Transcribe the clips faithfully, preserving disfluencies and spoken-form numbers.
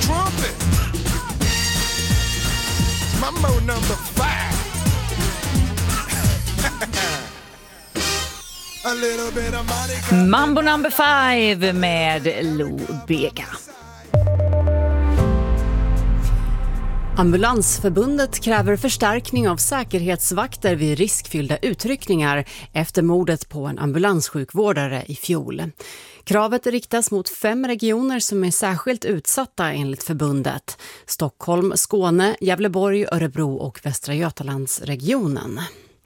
trumpet. Mambo number five. A little bit of Monica. Mambo number five med Lou Bega. Ambulansförbundet kräver förstärkning av säkerhetsvakter vid riskfyllda utryckningar efter mordet på en ambulanssjukvårdare i fjol. Kravet riktas mot fem regioner som är särskilt utsatta enligt förbundet. Stockholm, Skåne, Gävleborg, Örebro och Västra Götalandsregionen.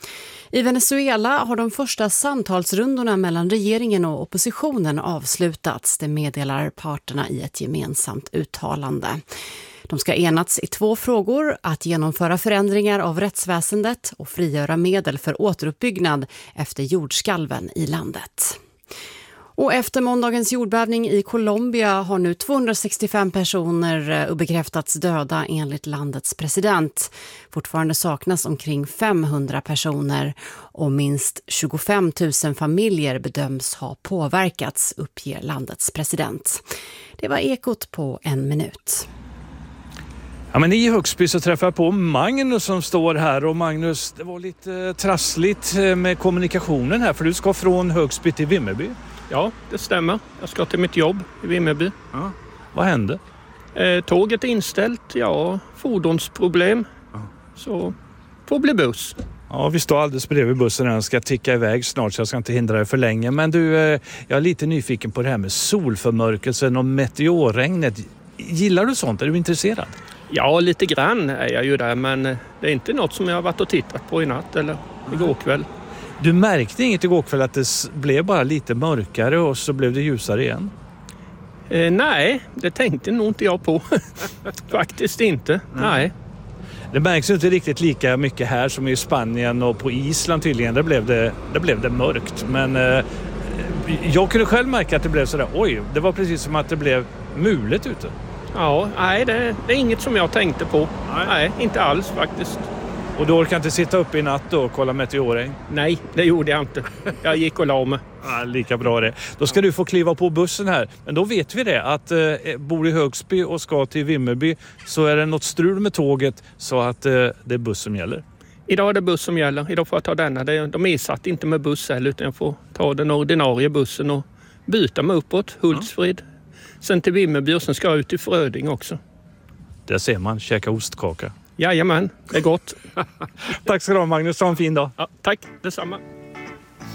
I Venezuela har de första samtalsrundorna mellan regeringen och oppositionen avslutats. Det meddelar parterna i ett gemensamt uttalande. De ska enats i två frågor: att genomföra förändringar av rättsväsendet och frigöra medel för återuppbyggnad efter jordskalven i landet. Och efter måndagens jordbävning i Colombia har nu tvåhundrasextiofem personer bekräftats döda enligt landets president. Fortfarande saknas omkring femhundra personer och minst tjugofem tusen familjer bedöms ha påverkats, uppger landets president. Det var Ekot på en minut. Ja, men i Högsby så träffar jag på Magnus som står här. Och Magnus, det var lite trassligt med kommunikationen här, för du ska från Högsby till Vimmerby. Ja, det stämmer. Jag ska till mitt jobb i Vimmerby. Ja. Vad hände? Eh, tåget är inställt, ja, fordonsproblem. Ja. Så får bli buss. Ja, vi står alldeles bredvid bussen. Den ska ticka iväg snart så jag ska inte hindra dig för länge. Men du, eh, jag är lite nyfiken på det här med solförmörkelsen och meteorregnet. Gillar du sånt? Är du intresserad? Ja, lite grann är jag ju där, men det är inte något som jag har varit och tittat på i natt eller igår kväll. Du märkte inget igår kväll att det blev bara lite mörkare och så blev det ljusare igen? Eh, nej, det tänkte nog inte jag på. Faktiskt inte, nej. nej. Det märks ju inte riktigt lika mycket här som i Spanien och på Island tydligen. Där blev det, där blev det mörkt. Men eh, jag kunde själv märka att det blev sådär, oj, det var precis som att det blev mulet ute. Ja, nej, det, det är inget som jag tänkte på. Nej, nej inte alls faktiskt. Och du orkar inte sitta upp i natt då och kolla meteorregn? Nej, det gjorde jag inte. Jag gick och la mig. Ja, lika bra det. Då ska du få kliva på bussen här. Men då vet vi det, att eh, bor i Högsby och ska till Vimmerby så är det något strul med tåget så att eh, det är buss som gäller. Idag är det buss som gäller. Idag får jag ta denna. De är satt inte med buss heller, utan jag får ta den ordinarie bussen och byta mig uppåt. Hultsfred. Sen till Vimmerby och sen ska jag ut till Fröding också. Där ser man, käka ostkaka. Jajamän, det är gott. Tack ska du ha, Magnus. Ha en fin dag. Ja, tack, detsamma.